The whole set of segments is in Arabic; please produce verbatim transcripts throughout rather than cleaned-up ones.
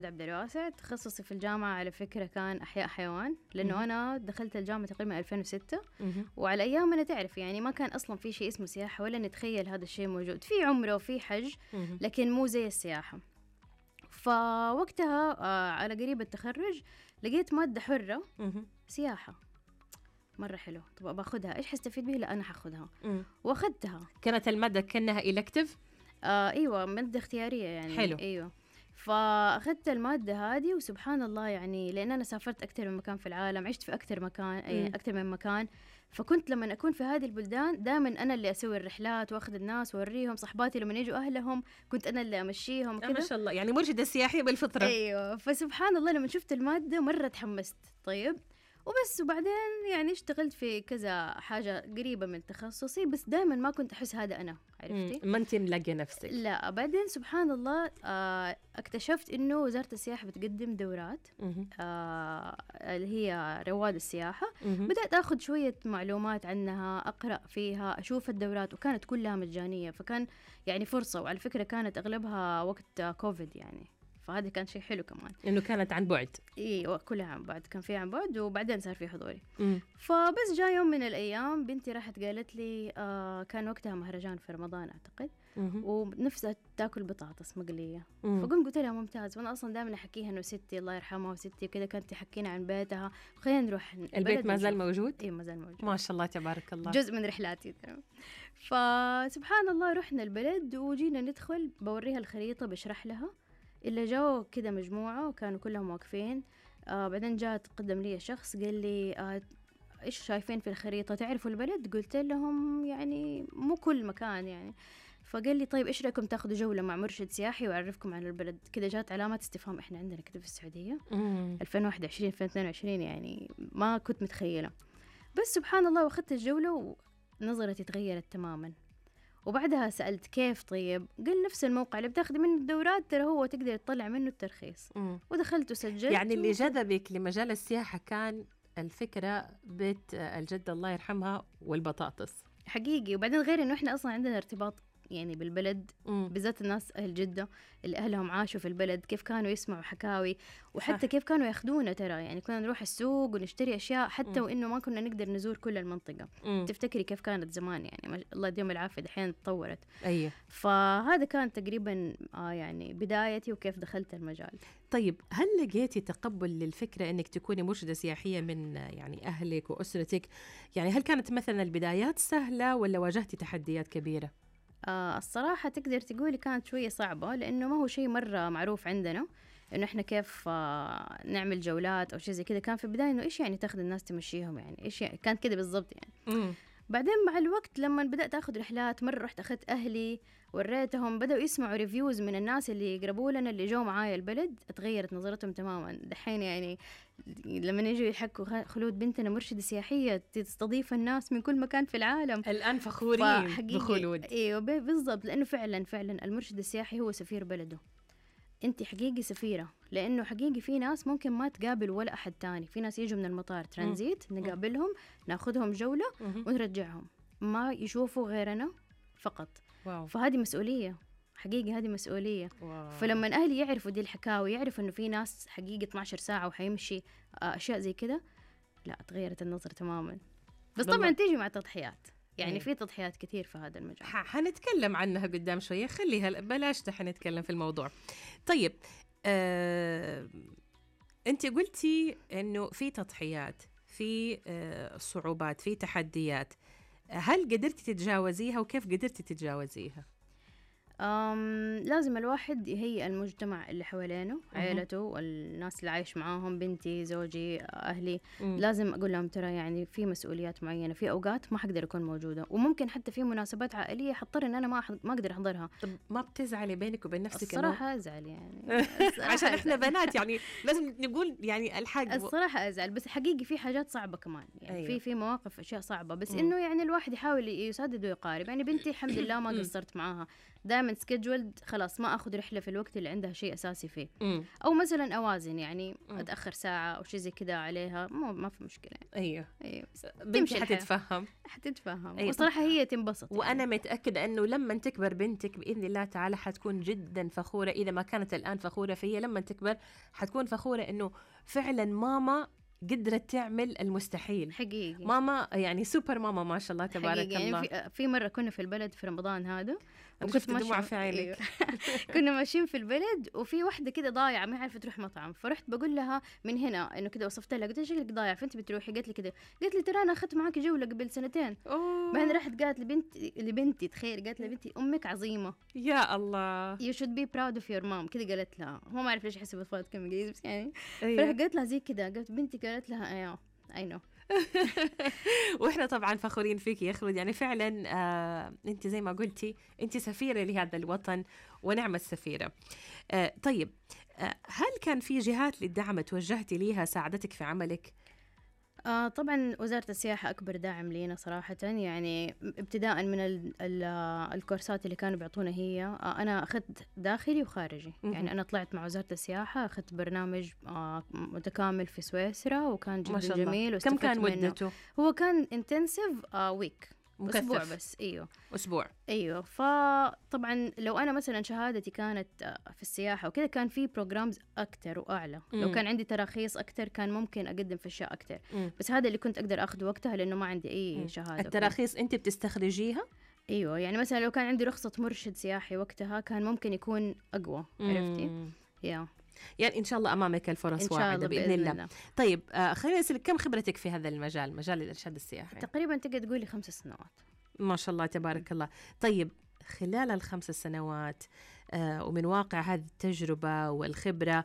عبد الواسع. تخصصي في الجامعة على فكرة كان أحياء حيوان، لأنه م- أنا دخلت الجامعة تقريبا ألفين وستة، م- وعلى أيامنا تعرف يعني ما كان أصلا في شيء اسمه سياحة، ولا نتخيل هذا الشيء موجود. في عمرة وفي حج م- لكن مو زي السياحة. فوقتها آه على قريب التخرج لقيت مادة حرة م- سياحة مرة حلو. طب باخدها إيش حستفيد بيه؟ لا أنا حاخدها م- وأخدتها. كانت المادة كأنها إلكتيف؟ آه أيوة، مادة اختيارية يعني. حلو. أيوة. فأخذت المادة هذه وسبحان الله يعني، لأن أنا سافرت أكثر من مكان في العالم، عشت في أكثر مكان يعني أكثر من مكان. فكنت لما أكون في هذه البلدان دائما أنا اللي أسوي الرحلات وأخذ الناس وأوريهم. صحباتي لما يجوا أهلهم كنت أنا اللي أمشيهم وكذا. ما شاء الله، يعني مرشدة سياحية بالفطرة. أيوة. فسبحان الله لما شفت المادة مرة تحمست. طيب وبس. وبعدين يعني اشتغلت في كذا حاجة قريبة من تخصصي، بس دائما ما كنت أحس هذا أنا. عرفتي؟ ما أنت ملاقية نفسك. لا. بعدين سبحان الله آه اكتشفت إنه وزارة السياحة بتقدم دورات آه اللي هي رواد السياحة. بدأت أخذ شوية معلومات عنها، أقرأ فيها، أشوف الدورات، وكانت كلها مجانية. فكان يعني فرصة. وعلى فكرة كانت أغلبها وقت كوفيد يعني، فهذا كان شيء حلو كمان، إنه كانت عن بعد. إيه كلها عن بعد، كان في عن بعد وبعدين صار في حضوري. مم. فبس جاء يوم من الأيام بنتي راحت قالت لي آه كان وقتها مهرجان في رمضان أعتقد، مم. ونفسها تاكل بطاطس مقلية. فقمت قلت لها ممتاز، وأنا أصلا دائما أحكيها إنه ستي الله يرحمها وستي وكذا كانت تحكينا عن بيتها، خلينا نروح. البيت ما زال موجود؟ إيه ما زال موجود ما شاء الله تبارك الله، جزء من رحلاتي. فسبحان الله رحنا البلد وجينا ندخل، بوريها الخريطة بشرح لها. إلا جاوا كده مجموعة وكانوا كلهم واقفين. آه بعدين جاء تقدم لي شخص قال لي آه إيش شايفين في الخريطة، تعرفوا البلد؟ قلت لهم يعني مو كل مكان يعني. فقال لي طيب إيش رأيكم تاخذوا جولة مع مرشد سياحي ويعرفكم عن البلد؟ كده جات علامات استفهام. إحنا عندنا كده في السعودية ألفين وواحد وعشرين ألفين واثنين وعشرين يعني ما كنت متخيلة. بس سبحان الله وأخذت الجولة ونظرتي تغيرت تماماً. وبعدها سألت كيف؟ طيب قال نفس الموقع اللي بتاخذي منه الدورات ترى هو تقدر تطلع منه الترخيص. مم. ودخلت وسجلت. يعني اللي جذبك لمجال السياحة كان الفكرة بيت الجدة الله يرحمها والبطاطس حقيقي. وبعدين غير إنه إحنا أصلا عندنا ارتباط يعني بالبلد، بالذات الناس أهل جدة اللي أهلهم عاشوا في البلد، كيف كانوا يسمعوا حكاوي، وحتى صح. كيف كانوا ياخدونا ترى يعني كنا نروح السوق ونشتري أشياء حتى م. وإنه ما كنا نقدر نزور كل المنطقة. م. تفتكري كيف كانت زمان يعني، الله يديهم العافية دحين تطورت. أيه. فهذا كان تقريبا آه يعني بدايتي وكيف دخلت المجال. طيب هل لقيتي تقبل للفكرة أنك تكوني مرشدة سياحية من يعني أهلك وأسرتك؟ يعني هل كانت مثلا البدايات سهلة ولا واجهتي تحديات كبيرة؟ آه الصراحة تقدر تقولي كانت شوية صعبة، لأنه ما هو شيء مرة معروف عندنا إنه إحنا كيف آه نعمل جولات أو شيء زي كده. كان في البداية إنه إيش يعني تاخذ الناس تمشيهم يعني إيش يعني، كانت كده بالضبط يعني. م. بعدين مع الوقت لما بدأت أخذ رحلات، مرة رحت أخذت أهلي وريتهم، بدأوا يسمعوا ريفيوز من الناس اللي يقربوا لنا اللي جو معايا البلد، اتغيرت نظرتهم تماما. دحين يعني لما يجوا يحكوا خلود بنتنا مرشدة سياحية تستضيف الناس من كل مكان في العالم، الآن فخورين بخلود. ايوه بالضبط، لأنه فعلا فعلا المرشد السياحي هو سفير بلده. انت حقيقي سفيرة، لأنه حقيقي في ناس ممكن ما تقابل ولا أحد تاني. في ناس يجوا من المطار ترانزيت، نقابلهم ناخذهم جولة ونرجعهم، ما يشوفوا غيرنا فقط. واو. فهذه مسؤولية حقيقي، هذه مسؤولية. واو. فلما أهلي يعرفوا دي الحكاوي، يعرفوا إنه في ناس حقيقي اثنتي عشرة ساعة وحيمشي أشياء زي كده، لا تغيرت النظرة تماما. بس طبعا تيجي مع تضحيات يعني. في تضحيات كثير في هذا المجال، حنتكلم عنها قدام شوية، خليها بلاش حنتكلم في الموضوع. طيب آه، أنت قلتي إنه في تضحيات، في آه، صعوبات، في تحديات، هل قدرتي تتجاوزيها وكيف قدرتي تتجاوزيها؟ أم لازم الواحد يهيئ المجتمع اللي حوالينه، عائلته والناس اللي عايش معاهم، بنتي، زوجي، أهلي. مم. لازم أقول لهم ترى يعني في مسؤوليات معينة، في أوقات ما حقدر أكون موجودة، وممكن حتى في مناسبات عائلية حضطر إن أنا ما أحض... ما أقدر أحضرها. طب ما بتزعلي بينك وبين نفسك؟ الصراحة أزعل يعني الصراحة عشان إحنا بنات يعني لازم نقول يعني الحق. الصراحة أزعل، بس حقيقي في حاجات صعبة كمان يعني. أيوة. في في مواقف أشياء صعبة، بس مم. إنه يعني الواحد يحاول يسدد ويقارب يعني. بنتي الحمد لله ما قصرت معاها، دائما دائما سكيدجولد، خلاص ما اخذ رحله في الوقت اللي عندها شيء اساسي فيه. مم. او مثلا اوازن، يعني مم. اتاخر ساعه او شيء زي كذا عليها، ما ما في مشكله. ايوه ايوه بنتي الحياة. حتتفهم. حتتفهم أيوة. وصراحه هي تنبسط وانا يعني. متاكده انه لما تكبر بنتك باذن الله تعالى حتكون جدا فخوره، اذا ما كانت الان فخوره، فهي لما تكبر حتكون فخوره انه فعلا ماما قدرت تعمل المستحيل. حقيقي ماما يعني سوبر ماما ما شاء الله تبارك حقيقي. الله. يعني في, في مره كنا في البلد في رمضان هذا، أنا شفت دموع في عينك. أيوه. كنا ماشيين في البلد وفي واحدة كده ضايعة ما عرفت تروح مطعم، فرحت بقول لها من هنا إنه كده، وصفت لها قلت لها شكلك ضايع فأنت بتروحي؟ قالت لي كده، قالت لي ترى أنا أخذت معك جولة قبل سنتين. أوه. بعدين رحت قالت لبنتي لبنتي تخيل، قالت لبنتي أمك عظيمة، يا الله you should be proud of your mom كده قالت لها. هو ما أعرف ليش أحسب أطفال كم إنجليزي بس يعني. أيوه. فرحت قالت لها زي كده، قالت بنتي قالت لها أيوه I know. واحنا طبعا فخورين فيك يا خلود، يعني فعلا آه انت زي ما قلتي انت سفيرة لهذا الوطن ونعمة سفيرة. آه طيب آه هل كان في جهات للدعم توجهتي ليها ساعدتك في عملك؟ آه طبعا وزارة السياحة أكبر داعم لينا صراحة، يعني ابتداء من ال ال الكورسات اللي كانوا بيعطونا هي، آه أنا أخذت داخلي وخارجي. مهم. يعني أنا طلعت مع وزارة السياحة، أخذت برنامج آه متكامل في سويسرا وكان ما جدا شاء الله. جميل كم واستفدت كان منه. مدته؟ هو كان انتنسيف آه ويك، أسبوع مكثف. بس. أيوه أسبوع. ايوه. فطبعا لو انا مثلا شهادتي كانت في السياحه وكذا كان في بروجرامز اكتر واعلى. مم. لو كان عندي تراخيص اكتر كان ممكن اقدم في اشياء اكتر. مم. بس هذا اللي كنت اقدر اخذه وقتها لانه ما عندي اي مم. شهاده. التراخيص انت بتستخرجيها؟ ايوه يعني مثلا لو كان عندي رخصه مرشد سياحي وقتها كان ممكن يكون اقوى. عرفتي؟ مم. يا يعني ان شاء الله امامك الفرص ان شاء واعده الله باذن, باذن الله. الله. طيب آه خليني اسالك كم خبرتك في هذا المجال، مجال الارشاد السياحي؟ تقريبا تقدر تقولي خمس سنوات. ما شاء الله تبارك الله. طيب خلال الخمس سنوات آه ومن واقع هذه التجربة والخبرة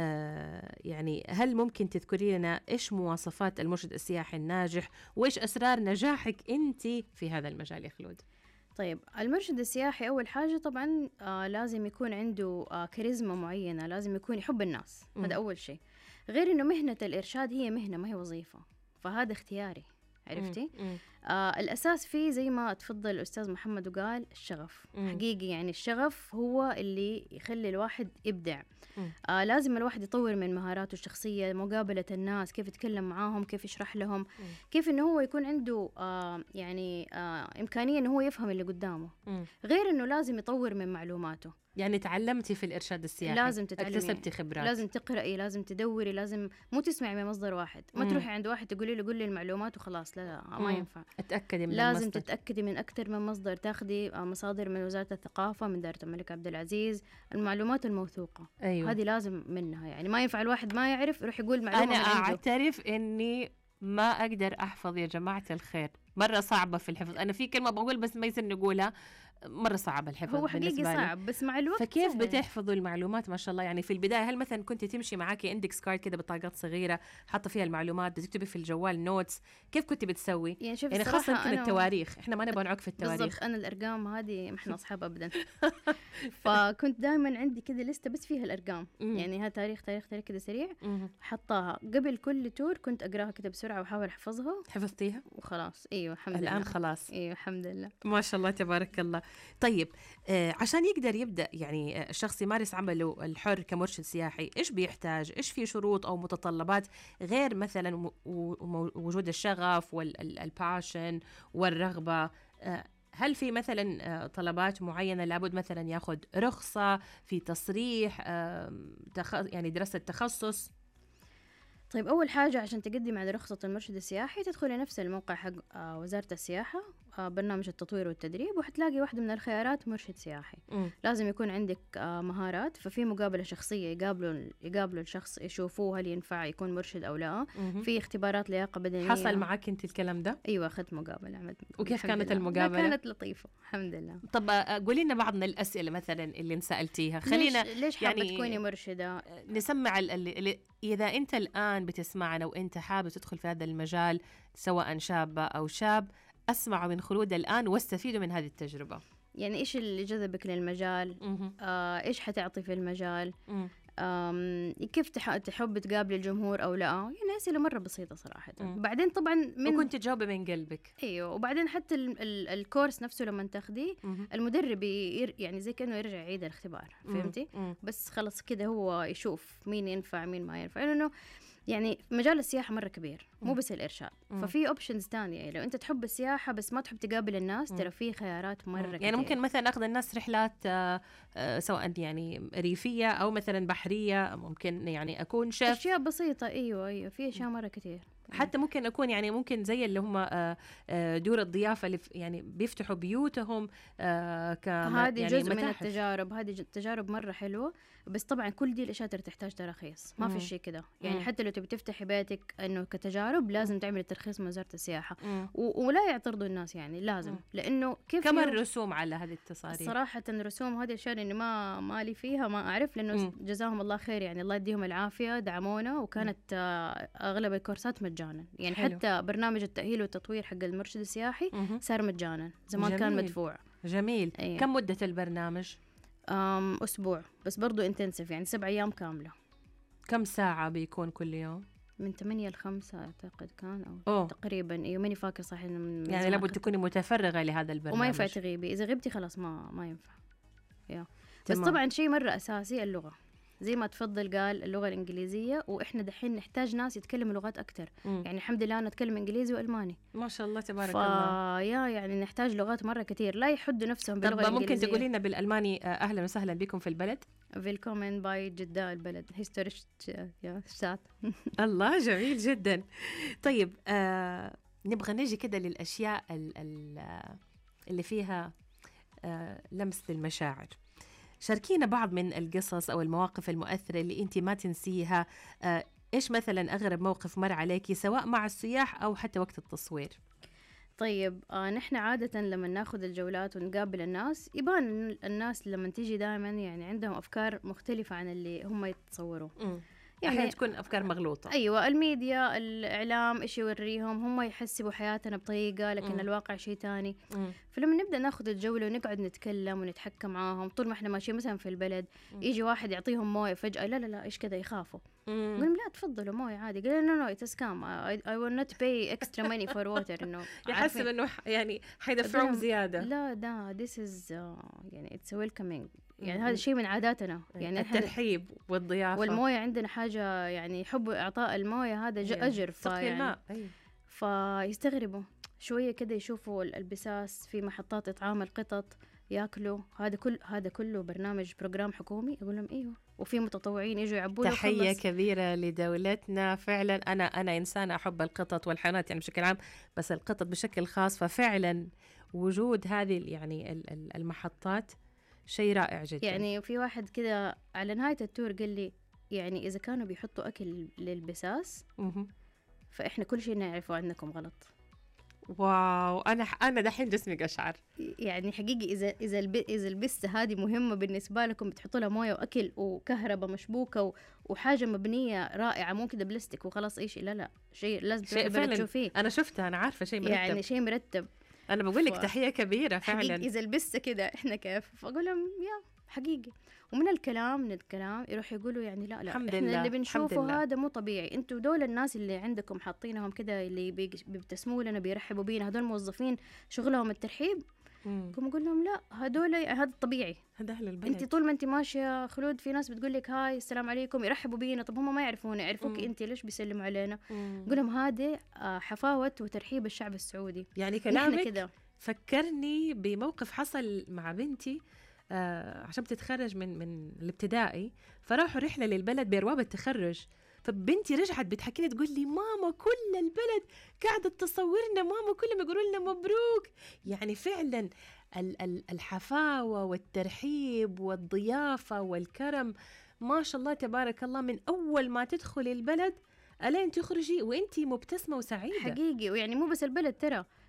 آه يعني هل ممكن تذكري لنا إيش مواصفات المرشد السياحي الناجح وإيش أسرار نجاحك أنت في هذا المجال يا خلود؟ طيب المرشد السياحي أول حاجة طبعا آه لازم يكون عنده آه كاريزما معينة، لازم يكون يحب الناس. مم. هذا أول شيء. غير إنه مهنة الإرشاد هي مهنة ما هي وظيفة، فهذا اختياري. عرفتي؟ مم. آه الأساس فيه زي ما تفضل الأستاذ محمد وقال الشغف. مم. حقيقي يعني الشغف هو اللي يخلي الواحد يبدع. مم. آه لازم الواحد يطور من مهاراته الشخصية، مقابلة الناس، كيف يتكلم معاهم، كيف يشرح لهم، مم. كيف إنه هو يكون عنده آه يعني آه إمكانية إنه هو يفهم اللي قدامه. مم. غير إنه لازم يطور من معلوماته. يعني تعلمتي في الإرشاد السياحي، لازم تتعلمي، اكتسبتي خبرات، لازم تقرأي، لازم تدوري، لازم مو تسمعي من مصدر واحد. ما مم. تروحي عند واحد تقولي له قول لي المعلومات وخلاص، لا لا ما مم. ينفع. اتأكدي من لازم المصدر. تتأكدي من أكثر من مصدر، تاخدي مصادر من وزارة الثقافة، من دائرة الملك عبد العزيز، المعلومات الموثوقة. أيوه. هذه لازم منها، يعني ما ينفع الواحد ما يعرف يروح يقول معلومة أنا من عنده. أعترف إني ما أقدر أحفظ يا جماعة الخير، مرة صعبة في الحفظ. أنا في كلمة بقول بس ما يصير نقولها، مرة صعب الحفظ. هو حقيقي صعب بس مع الوقت فكيف سهل. بتحفظوا المعلومات ما شاء الله؟ يعني في البداية هل مثلا كنت تمشي معاكي اندكس كارد كده بطاقات صغيرة حاطة فيها المعلومات، بتكتبي في الجوال نوتس، كيف كنت بتسوي؟ يعني شوف يعني خاصة يمكن أنا التواريخ، احنا ما نبغى نعك في التواريخ. بالضبط، أنا الأرقام هذه ما إحنا أصحاب أبدا. فكنت دائما عندي كده لستة بس فيها الأرقام. مم. يعني ها تاريخ تاريخ تاريخ كده سريع مم. حطاها قبل كل تور، كنت أقراها كده بسرعة وأحاول أحفظها حفظتيها؟ وخلاص. أيوة الحمد لله الآن خلاص. أيوة الحمد لله ما شاء الله تبارك الله. طيب آه عشان يقدر يبدأ يعني آه الشخص يمارس عمله الحر كمرشد سياحي، إيش بيحتاج؟ إيش في شروط أو متطلبات غير مثلا م- و- وجود الشغف والباشن والرغبة؟ آه هل في مثلا آه طلبات معينة لابد مثلا ياخذ رخصة في تصريح آه تخ... يعني دراسة تخصص؟ طيب أول حاجة عشان تقدم على رخصة المرشد السياحي تدخلي نفس الموقع حق آه وزارة السياحة، آه برنامج التطوير والتدريب، وحتلاقي واحدة من الخيارات مرشد سياحي. م. لازم يكون عندك آه مهارات، ففي مقابلة شخصية يقابلوا يقابلوا الشخص يشوفوه هل ينفع يكون مرشد أو لا. مم. في اختبارات لياقة بدنية. حصل معك أنت الكلام ده؟ أيوة أخذت مقابلة، عملت مقابلة. وكيف الحمد كانت لله. المقابلة؟ لا، كانت لطيفة الحمد لله. طب آه، قولي لنا بعض من الأسئلة مثلا اللي انسألتيها، خلينا ليش, ليش حابة يعني تكوني مرشدة؟ نسمع ال- اللي, اللي إذا أنت الآن بتسمعنا وأنت حابب تدخل في هذا المجال سواء شابة أو شاب، أسمعوا من خلود الآن واستفيدوا من هذه التجربة. يعني إيش اللي جذبك للمجال؟ مهم. آه إيش حتعطي في المجال؟ مم. آم، كيف تح- تحب تقابل الجمهور أو لا؟ يعني أسئلة مرة بسيطة صراحة. مم. بعدين طبعا من وكنت تجاوبي من قلبك. ايوه، وبعدين حتى ال ال الكورس نفسه لما تاخديه مم. المدرب ير يعني زي كأنه يرجع يعيد الاختبار، فهمتي؟ مم. بس خلص كده هو يشوف مين ينفع مين ما ينفع، لأنه يعني مجال السياحة مرة كبير، مو بس الإرشاد. مم. ففي اوبشنز تانية، يعني لو أنت تحب السياحة بس ما تحب تقابل الناس، ترى في خيارات مرة كتير. يعني ممكن مثلا أخذ الناس رحلات آه آه سواء يعني ريفية أو مثلا بحرية، ممكن يعني أكون شيف، أشياء بسيطة. أيوة أيوة في أشياء مرة كتير. حتى ممكن أكون يعني ممكن زي اللي هم آه آه دور الضيافة اللي يعني بيفتحوا بيوتهم آه كما هذه يعني جزء من متاحف. التجارب، هذه ج- تجارب مرة حلوة. بس طبعا كل دي الأشياء ترى تحتاج تراخيص، ما في شيء كده يعني. مم. حتى لو تبي تفتحي بيتك إنه كتجارب لازم تعمل الترخيص من وزارة السياحة. مم. و- ولا يعترضوا الناس يعني، لازم. مم. لأنه كيف كم يوم- الرسوم على هذه التصاريح؟ صراحة الرسوم هذه الأشياء إني ما مالي فيها، ما أعرف، لأنه مم. جزاهم الله خير يعني، الله يديهم العافية، دعمونا. وكانت آه، أغلب الكورسات مجانا يعني. حلو. حتى برنامج التأهيل والتطوير حق المرشد السياحي مهم. صار مجانا، زمان كان جميل. مدفوع. جميل. أيه. كم مدة البرنامج؟ أم أسبوع بس برضو انتنسيف يعني، سبع أيام كاملة. كم ساعة بيكون كل يوم؟ من ثمانية لخمسة أعتقد كان، أو أوه. تقريبا. أيوة ماني فاكر صح إنه من من يعني زمان لابد أخذت. تكوني متفرغة لهذا البرنامج. وما ينفع تغيبي، إذا غبتي خلاص ما ما ينفع. يا. بس تمام. طبعا شيء مرة أساسي اللغة، زي ما تفضل قال اللغة الإنجليزية، وإحنا دحين نحتاج ناس يتكلموا لغات أكتر. مم. يعني الحمد لله أنا أتكلم إنجليزي وألماني. ما شاء الله تبارك ف... الله. يا يعني نحتاج لغات مرة كتير، لا يحدوا نفسهم باللغة طب الإنجليزية. ممكن تقولي لنا بالألماني آه، أهلا وسهلا بكم في البلد؟ فيلكومن باي جدة البلد هيستوريش يا شات. الله جميل جدا. طيب آه نبغى نجي كده للأشياء ال- ال- آه، اللي فيها آه لمس المشاعر. شاركينا بعض من القصص أو المواقف المؤثرة اللي أنت ما تنسيها. آه إيش مثلا أغرب موقف مر عليكي سواء مع السياح أو حتى وقت التصوير؟ طيب آه نحن عادة لما ناخذ الجولات ونقابل الناس، يبان إن الناس لما تيجي دائما يعني عندهم أفكار مختلفة عن اللي هم يتصوروا. يعني يعني تكون أفكار مغلوطة. أيوة، الميديا الإعلام إيش يوريهم، هم يحسبوا حياتنا بطريقة لكن مم. الواقع شيء تاني. مم. فلما نبدأ ناخذ الجولة ونقعد نتكلم ونتحكى معاهم طول ما إحنا ماشيين مثلا في البلد، مم. يجي واحد يعطيهم موية فجأة، لا لا لا إيش كذا، يخافوا. مم. يقولون لا تفضلوا موية عادي. قال نو نو it's a scam, I, I will not pay extra money for water. إنه يحسب عارفين- إنه ح- يعني حيدفعهم أقولهم زيادة. لا ده this is uh, يعني it's welcoming، يعني هذا شيء من عاداتنا يعني. إحنا الترحيب والضيافة والموية عندنا حاجة يعني، حب إعطاء الموية هذا ج- أيوة. أجر. سقي فيعني الماء. أيوة. فيستغربوا شوية كده، يشوفوا ال- البساس في محطات إطعام القطط ياكلوا. هذا كل هذا كله برنامج بروجرام حكومي. أقول لهم أيوه، وفي متطوعين يجوا يعبوا. تحية كبيرة لدولتنا فعلا. أنا أنا إنسانة أحب القطط والحيوانات يعني بشكل عام، بس القطط بشكل خاص. ففعلا وجود هذه يعني ال- ال- المحطات شيء رائع جدا. يعني في واحد كده على نهاية التور قال لي يعني إذا كانوا بيحطوا أكل للبساس مهم. فإحنا كل شيء نعرفه عنكم غلط. واو، أنا أنا دحين جسمي قشعر. يعني حقيقي إذا إذا الب... إذا البسة هذه مهمة بالنسبة لكم، بتحطوا لها موية وأكل وكهرباء مشبوكة و... وحاجة مبنية رائعة، مو كده بلاستيك وخلاص أي شيء. لا لا، شيء لازم شيء فعلا فعلا تشوفيه. أنا شفتها، أنا عارفة شيء مرتب. يعني شيء مرتب. أنا بقول لك ف- تحية كبيرة حقيقي فعلا. إذا البسة كده إحنا كيف؟ فأقول لهم يا حقيقي. ومن الكلام من الكلام يروح يقولوا يعني لا لا الحمد إحنا لله، اللي الحمد بنشوفه لله. هذا مو طبيعي. انتوا دول الناس اللي عندكم حاطينهم كده اللي بيج- بيبتسموا لنا بيرحبوا بينا، هدول موظفين شغلهم الترحيب. مم. قوم اقول لهم لا، هدول هذا الطبيعي. هذا أهل البلد. انت طول ما انت ماشيه خلود في ناس بتقول لك هاي السلام عليكم، يرحبوا بينا. طب هم ما يعرفونا، يعرفوك مم. انت ليش بيسلموا علينا؟ مم. قول لهم هذه آه، حفاوه وترحيب الشعب السعودي. يعني نحن كلامك كده. فكرني بموقف حصل مع بنتي آه عشان بتتخرج من من الابتدائي، فراحوا رحلة للبلد برواب التخرج. فبنتي رجعت بتحكيني تقول لي ماما كل البلد قاعدة تصورنا، ماما كلهم يقولوا لنا مبروك. يعني فعلا ال- ال- الحفاوة والترحيب والضيافة والكرم ما شاء الله تبارك الله، من أول ما تدخلي البلد ألين تخرجي وإنتي مبتسمة وسعيدة. حقيقي. ويعني مو بس البلد ترى،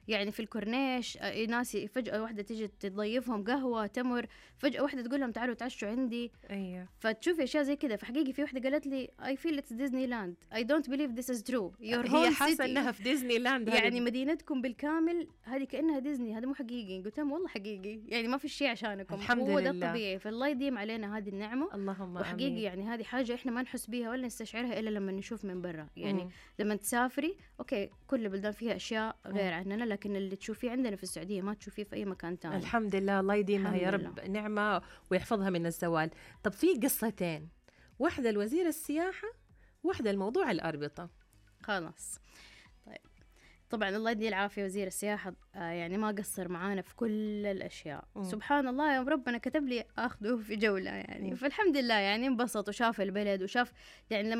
يعني في الكورنيش آه، ناس فجأة واحدة تيجي تضيفهم قهوة تمر، فجأة واحدة تقول لهم تعالوا تعشوا عندي. ايوه فتشوفي اشياء زي كده. فحقيقي في واحدة قالت لي I feel it's Disneyland I don't believe this is true your هي whole حاسه city انها في ديزني لاند يعني مدينتكم بالكامل هذه كأنها ديزني، هذا مو حقيقي. قلت لهم والله حقيقي، يعني ما في شيء عشانكم، الحمد هو ده لله. الطبيعي. فالله يديم علينا هذه النعمة. اللهم وحقيقي امين. يعني هذه حاجة إحنا ما نحس بيها ولا نستشعرها إلا لما نشوف من برا. يعني مم. لما تسافري أوكي كل البلدان فيها أشياء غير عننا، لكن اللي تشوفيه عندنا في السعودية ما تشوفيه في أي مكان تاني. الحمد لله، الله يديمها يا الحمد رب نعمة ويحفظها من الزوال. طب في قصتين، واحدة الوزير السياحة، واحدة الموضوع الأربطة. خلاص طيب. طبعا الله يدي العافية وزير السياحة آه يعني ما قصر معانا في كل الأشياء. مم. سبحان الله يوم ربنا كتب لي أخذه في جولة يعني. مم. فالحمد لله يعني انبسط وشاف البلد وشاف يعني